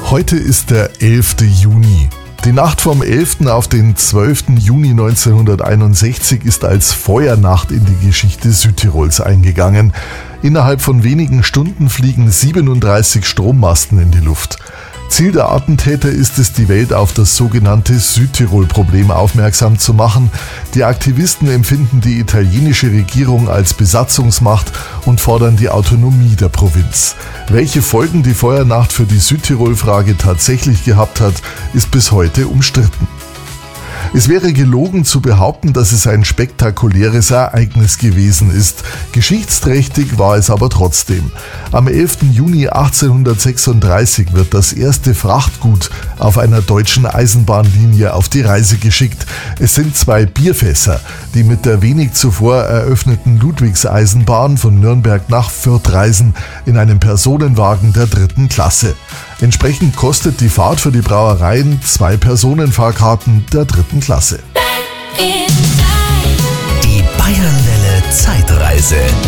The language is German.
Heute ist der 11. Juni. Die Nacht vom 11. auf den 12. Juni 1961 ist als Feuernacht in die Geschichte Südtirols eingegangen. Innerhalb von wenigen Stunden fliegen 37 Strommasten in die Luft. Ziel der Attentäter ist es, die Welt auf das sogenannte Südtirol-Problem aufmerksam zu machen. Die Aktivisten empfinden die italienische Regierung als Besatzungsmacht und fordern die Autonomie der Provinz. Welche Folgen die Feuernacht für die Südtirol-Frage tatsächlich gehabt hat, ist bis heute umstritten. Es wäre gelogen zu behaupten, dass es ein spektakuläres Ereignis gewesen ist. Geschichtsträchtig war es aber trotzdem. Am 11. Juni 1836 wird das erste Frachtgut auf einer deutschen Eisenbahnlinie auf die Reise geschickt. Es sind 2 Bierfässer, die mit der wenig zuvor eröffneten Ludwigseisenbahn von Nürnberg nach Fürth reisen, in einem Personenwagen der 3. Klasse. Entsprechend kostet die Fahrt für die Brauereien 2 Personenfahrkarten der 3. Klasse. Die Bayernwelle Zeitreise.